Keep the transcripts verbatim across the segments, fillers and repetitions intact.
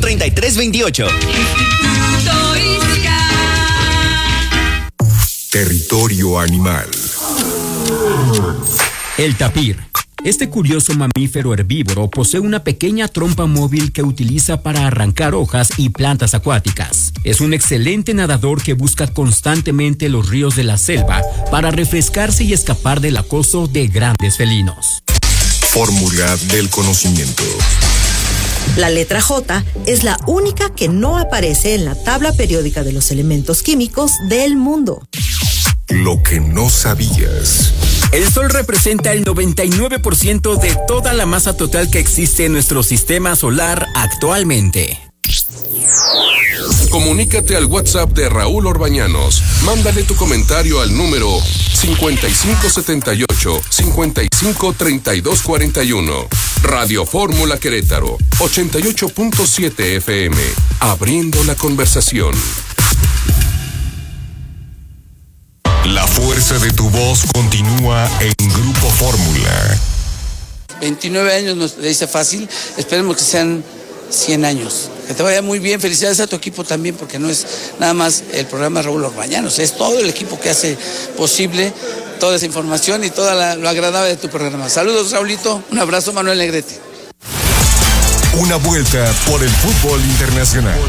treinta y tres veintiocho. Territorio animal. El tapir. Este curioso mamífero herbívoro posee una pequeña trompa móvil que utiliza para arrancar hojas y plantas acuáticas. Es un excelente nadador que busca constantemente los ríos de la selva para refrescarse y escapar del acoso de grandes felinos. Fórmula del conocimiento. La letra J es la única que no aparece en la tabla periódica de los elementos químicos del mundo. Lo que no sabías. El Sol representa el noventa y nueve por ciento de toda la masa total que existe en nuestro sistema solar actualmente. Comunícate al WhatsApp de Raúl Orbañanos. Mándale tu comentario al número cincuenta y cinco setenta y ocho, cincuenta y cinco treinta y dos cuarenta y uno. Radio Fórmula Querétaro, ochenta y ocho punto siete F M. Abriendo la conversación. La fuerza de tu voz continúa en Grupo Fórmula. veintinueve años nos dice fácil, esperemos que sean cien años. Que te vaya muy bien, felicidades a tu equipo también, porque no es nada más el programa Raúl Orbañanos, es todo el equipo que hace posible toda esa información y todo lo agradable de tu programa. Saludos, Raulito, un abrazo, Manuel Negrete. Una vuelta por el fútbol internacional.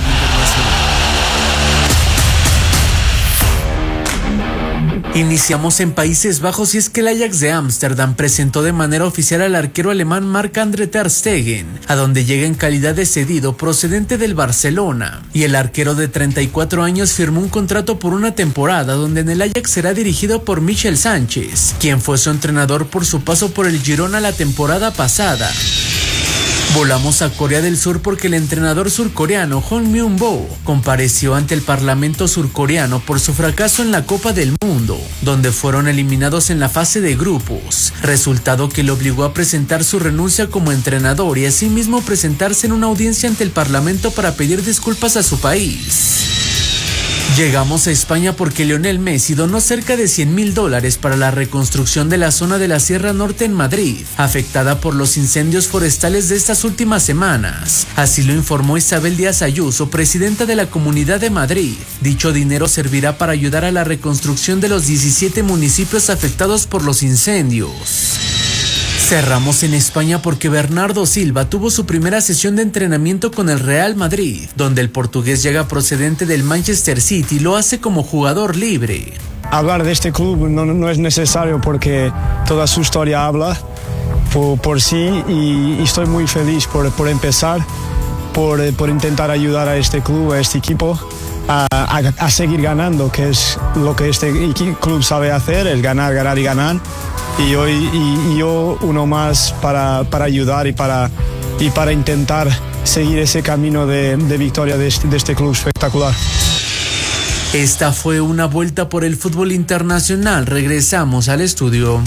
Iniciamos en Países Bajos y es que el Ajax de Ámsterdam presentó de manera oficial al arquero alemán Marc-André ter Stegen, a donde llega en calidad de cedido procedente del Barcelona. Y el arquero de treinta y cuatro años firmó un contrato por una temporada donde en el Ajax será dirigido por Michel Sánchez, quien fue su entrenador por su paso por el Girona la temporada pasada. Volamos a Corea del Sur porque el entrenador surcoreano Hong Myung-bo compareció ante el parlamento surcoreano por su fracaso en la Copa del Mundo, donde fueron eliminados en la fase de grupos, resultado que le obligó a presentar su renuncia como entrenador y asimismo presentarse en una audiencia ante el parlamento para pedir disculpas a su país. Llegamos a España porque Lionel Messi donó cerca de cien mil dólares para la reconstrucción de la zona de la Sierra Norte en Madrid, afectada por los incendios forestales de estas últimas semanas. Así lo informó Isabel Díaz Ayuso, presidenta de la Comunidad de Madrid. Dicho dinero servirá para ayudar a la reconstrucción de los diecisiete municipios afectados por los incendios. Cerramos en España porque Bernardo Silva tuvo su primera sesión de entrenamiento con el Real Madrid, donde el portugués llega procedente del Manchester City y lo hace como jugador libre. Hablar de este club no, no es necesario porque toda su historia habla por, por sí y, y estoy muy feliz por, por empezar, por, por intentar ayudar a este club, a este equipo, a, a, a seguir ganando, que es lo que este club sabe hacer, es ganar, ganar y ganar. Y, hoy, y, y yo uno más para, para ayudar y para, y para intentar seguir ese camino de, de victoria de este, de este club espectacular. Esta fue una vuelta por el fútbol internacional. Regresamos al estudio.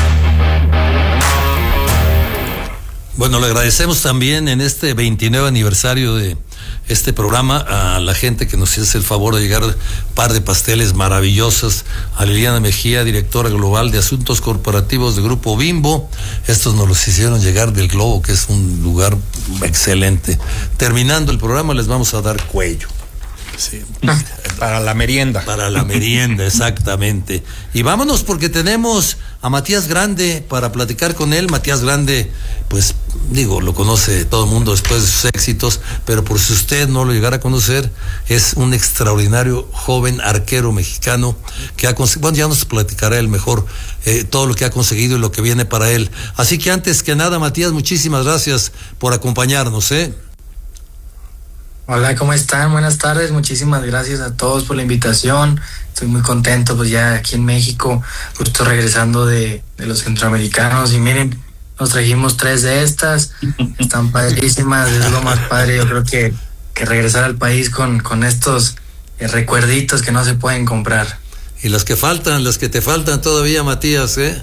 Bueno, le agradecemos también en este veintinueve aniversario de este programa a la gente que nos hace el favor de llegar un par de pasteles maravillosos, a Liliana Mejía, directora global de Asuntos Corporativos de Grupo Bimbo. Estos nos los hicieron llegar del Globo, que es un lugar excelente. Terminando el programa les vamos a dar cuello. Sí. Para la merienda. Para la merienda, exactamente. Y vámonos porque tenemos a Matías Grande para platicar con él. Matías Grande, pues digo, lo conoce todo el mundo después de sus éxitos, pero por si usted no lo llegara a conocer, es un extraordinario joven arquero mexicano que ha conseguido, bueno, ya nos platicará él mejor eh, todo lo que ha conseguido y lo que viene para él. Así que antes que nada, Matías, muchísimas gracias por acompañarnos, ¿eh? Hola, ¿cómo están? Buenas tardes, muchísimas gracias a todos por la invitación. Estoy muy contento, pues ya aquí en México, justo regresando de, de los centroamericanos, y miren, nos trajimos tres de estas, están padrísimas, es lo más padre, yo creo que, que regresar al país con, con estos eh, recuerditos que no se pueden comprar. Y las que faltan, las que te faltan todavía, Matías, ¿eh?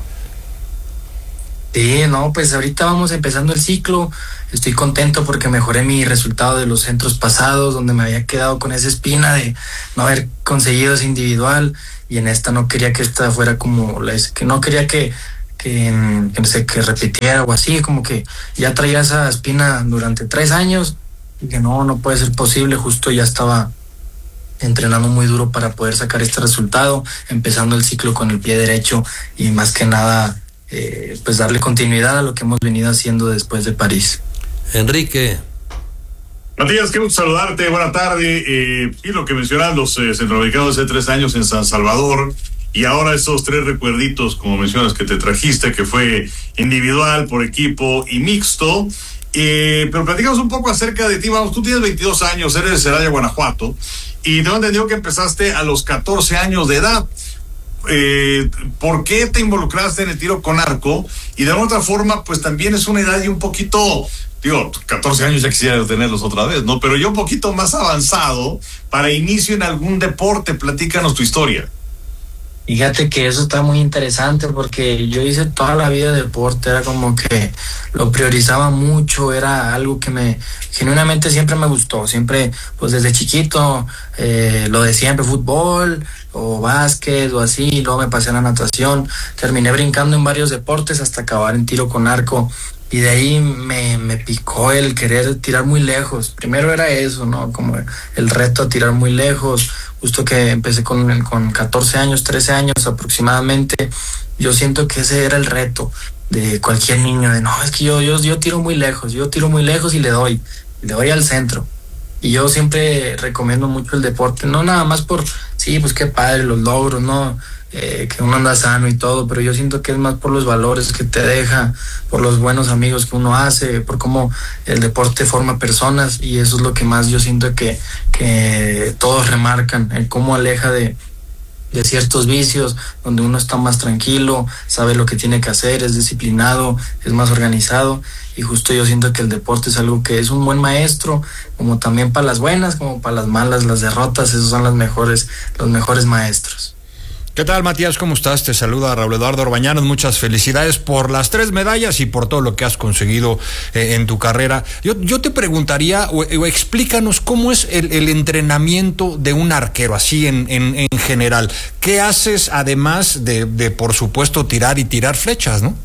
Sí, no, pues ahorita vamos empezando el ciclo. Estoy contento porque mejoré mi resultado de los centros pasados, donde me había quedado con esa espina de no haber conseguido ese individual, y en esta no quería que esta fuera como la, que no quería que que, que no sé, que repitiera o así, como que ya traía esa espina durante tres años dije, no, no puede ser posible, justo ya estaba entrenando muy duro para poder sacar este resultado, empezando el ciclo con el pie derecho y más que nada, eh, pues darle continuidad a lo que hemos venido haciendo después de París. Enrique. Matías, qué gusto saludarte, buena tarde. Eh, y lo que mencionas, los eh, centroamericanos hace tres años en San Salvador, y ahora esos tres recuerditos, como mencionas, que te trajiste, que fue individual, por equipo y mixto. Eh, pero platicamos un poco acerca de ti. Vamos, tú tienes veintidós años, eres de Celaya, Guanajuato, y tengo entendido que empezaste a los catorce años de edad. Eh, ¿Por qué te involucraste en el tiro con arco? Y de otra forma, pues también es una edad y un poquito, digo, catorce años ya quisiera tenerlos otra vez, ¿no? Pero yo un poquito más avanzado para inicio en algún deporte. Platícanos tu historia. Fíjate que eso está muy interesante porque yo hice toda la vida deporte, era como que lo priorizaba mucho, era algo que me genuinamente siempre me gustó, siempre pues desde chiquito, eh, lo de siempre, fútbol o básquet o así, y luego me pasé a la natación, terminé brincando en varios deportes hasta acabar en tiro con arco. Y de ahí me, me picó el querer tirar muy lejos. Primero era eso, ¿no? Como el reto a tirar muy lejos. Justo que empecé con, con catorce años, trece años aproximadamente. Yo siento que ese era el reto de cualquier niño. De no, es que yo, yo, yo tiro muy lejos. Yo tiro muy lejos y le doy. Le doy al centro. Y yo siempre recomiendo mucho el deporte. No nada más por, sí, pues qué padre, los logros, ¿no? Eh, que uno anda sano y todo, pero yo siento que es más por los valores que te deja, por los buenos amigos que uno hace, por cómo el deporte forma personas, y eso es lo que más yo siento que, que todos remarcan, el cómo aleja de, de ciertos vicios, donde uno está más tranquilo, sabe lo que tiene que hacer, es disciplinado, es más organizado, y justo yo siento que el deporte es algo que es un buen maestro, como también para las buenas, como para las malas, las derrotas, esos son las mejores, los mejores maestros. ¿Qué tal, Matías? ¿Cómo estás? Te saluda Raúl Eduardo Orbañanos. Muchas felicidades por las tres medallas y por todo lo que has conseguido eh, en tu carrera. Yo, yo te preguntaría, o, o explícanos cómo es el, el entrenamiento de un arquero, así en, en, en general. ¿Qué haces además de, de, por supuesto, tirar y tirar flechas, no?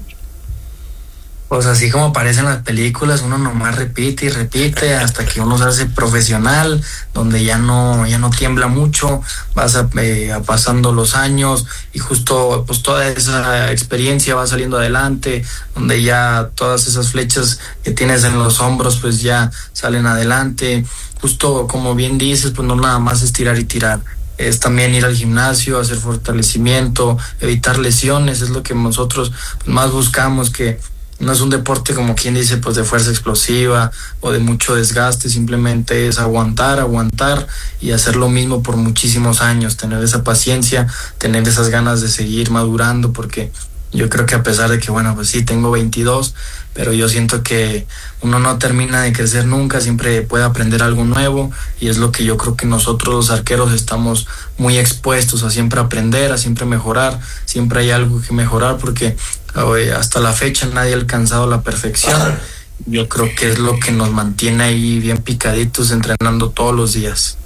Pues así como aparecen las películas, uno nomás repite y repite hasta que uno se hace profesional, donde ya no ya no tiembla mucho, vas a, eh, a pasando los años y justo pues toda esa experiencia va saliendo adelante, donde ya todas esas flechas que tienes en los hombros pues ya salen adelante. Justo como bien dices, pues no nada más es tirar y tirar. Es también ir al gimnasio, hacer fortalecimiento, evitar lesiones, es lo que nosotros pues, más buscamos, que no es un deporte como quien dice pues de fuerza explosiva o de mucho desgaste, simplemente es aguantar, aguantar y hacer lo mismo por muchísimos años, tener esa paciencia, tener esas ganas de seguir madurando, porque yo creo que a pesar de que bueno pues sí tengo veintidós, pero yo siento que uno no termina de crecer nunca, siempre puede aprender algo nuevo, y es lo que yo creo que nosotros los arqueros estamos muy expuestos a siempre aprender, a siempre mejorar, siempre hay algo que mejorar, porque hasta la fecha nadie ha alcanzado la perfección. Yo creo que es lo que nos mantiene ahí bien picaditos, entrenando todos los días.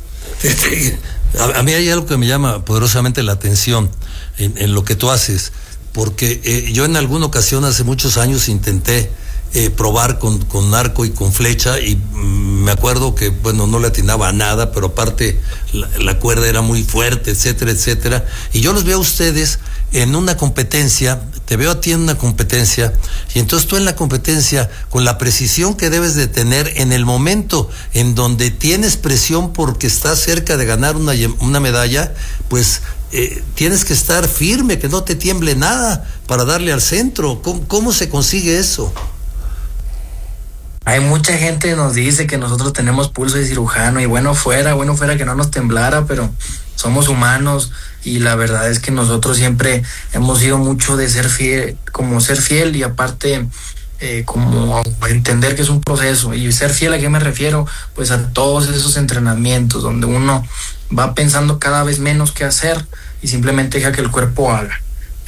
A, a mí hay algo que me llama poderosamente la atención en, en lo que tú haces, porque eh, yo en alguna ocasión hace muchos años intenté eh, probar con, con arco y con flecha, y mm, me acuerdo que bueno no le atinaba a nada, pero aparte la, la cuerda era muy fuerte, etcétera, etcétera, y yo los veo a ustedes en una competencia, te veo a ti en una competencia, y entonces tú en la competencia, con la precisión que debes de tener en el momento en donde tienes presión porque estás cerca de ganar una, una medalla, pues eh, tienes que estar firme, que no te tiemble nada para darle al centro. ¿Cómo, cómo se consigue eso? Hay mucha gente que nos dice que nosotros tenemos pulso de cirujano, y bueno fuera, bueno fuera que no nos temblara, pero somos humanos, y la verdad es que nosotros siempre hemos sido mucho de ser fiel, como ser fiel, y aparte eh, como entender que es un proceso. Y ser fiel, ¿a qué me refiero? Pues a todos esos entrenamientos donde uno va pensando cada vez menos qué hacer y simplemente deja que el cuerpo haga.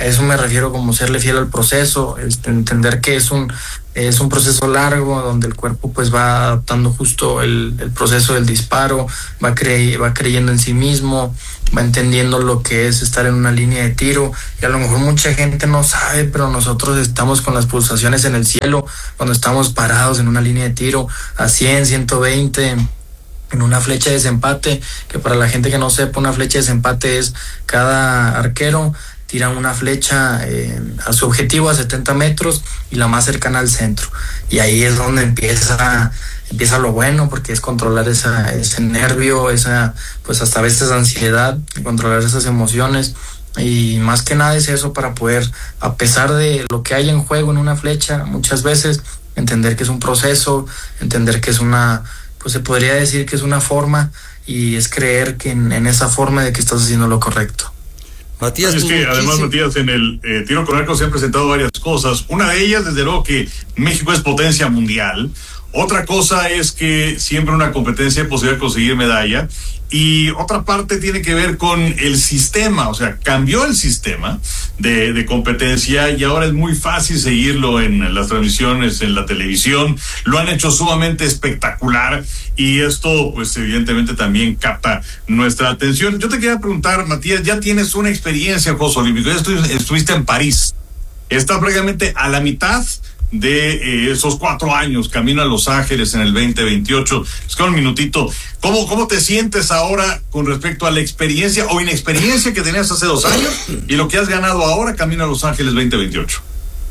A eso me refiero como serle fiel al proceso, este, entender que es un es un proceso largo donde el cuerpo pues va adaptando justo el, el proceso del disparo, va, cre va creyendo en sí mismo, va entendiendo lo que es estar en una línea de tiro, y a lo mejor mucha gente no sabe, pero nosotros estamos con las pulsaciones en el cielo cuando estamos parados en una línea de tiro a cien, ciento veinte, en una flecha de desempate, que para la gente que no sepa, una flecha de desempate es cada arquero tira una flecha eh, a su objetivo a setenta metros y la más cercana al centro. Y ahí es donde empieza, empieza lo bueno, porque es controlar esa, ese nervio, esa, pues hasta a veces ansiedad, controlar esas emociones. Y más que nada es eso, para poder, a pesar de lo que hay en juego en una flecha, muchas veces entender que es un proceso, entender que es una, pues se podría decir que es una forma, y es creer que en, en esa forma de que estás haciendo lo correcto. Matías, es que además, Matías, en el eh, tiro con arco se han presentado varias cosas. Una de ellas, desde luego, que México es potencia mundial. Otra cosa es que siempre una competencia es posible conseguir medalla. Y otra parte tiene que ver con el sistema, o sea, cambió el sistema de, de competencia y ahora es muy fácil seguirlo en las transmisiones, en la televisión. Lo han hecho sumamente espectacular y esto, pues, evidentemente también capta nuestra atención. Yo te quería preguntar, Matías, ya tienes una experiencia en Juegos Olímpicos, ya estuviste, estuviste en París, estás prácticamente a la mitad de eh, esos cuatro años, camino a Los Ángeles en el veinte veintiocho. Es que un minutito, ¿cómo, ¿cómo te sientes ahora con respecto a la experiencia o inexperiencia que tenías hace dos años y lo que has ganado ahora camino a Los Ángeles veinte veintiocho?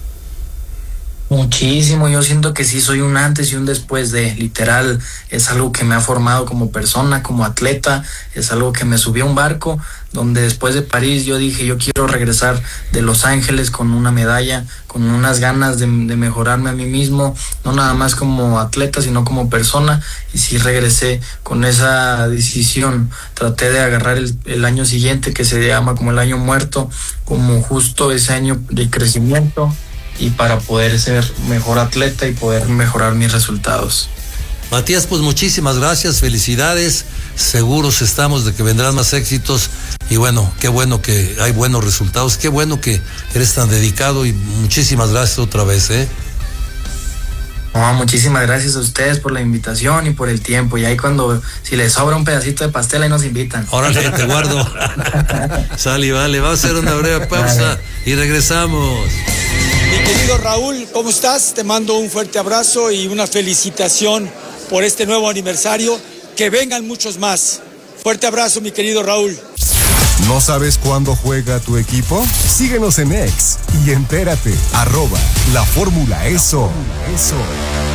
Muchísimo, yo siento que sí soy un antes y un después de, literal, es algo que me ha formado como persona, como atleta, es algo que me subió a un barco, donde después de París yo dije, yo quiero regresar de Los Ángeles con una medalla, con unas ganas de, de mejorarme a mí mismo, no nada más como atleta, sino como persona, y sí regresé con esa decisión. Traté de agarrar el, el año siguiente, que se llama como el año muerto, como justo ese año de crecimiento, y para poder ser mejor atleta y poder mejorar mis resultados. Matías, pues muchísimas gracias, felicidades, seguros estamos de que vendrán más éxitos, y bueno, qué bueno que hay buenos resultados, qué bueno que eres tan dedicado, y muchísimas gracias otra vez, ¿eh? No, muchísimas gracias a ustedes por la invitación y por el tiempo, y ahí cuando, si les sobra un pedacito de pastel, ahí nos invitan. Órale, te guardo. Sale, vale, vamos a hacer una breve pausa y regresamos. Mi querido Raúl, ¿cómo estás? Te mando un fuerte abrazo y una felicitación por este nuevo aniversario. Que vengan muchos más. Fuerte abrazo, mi querido Raúl. ¿No sabes cuándo juega tu equipo? Síguenos en X y entérate. Arroba la Fórmula Eso. Eso.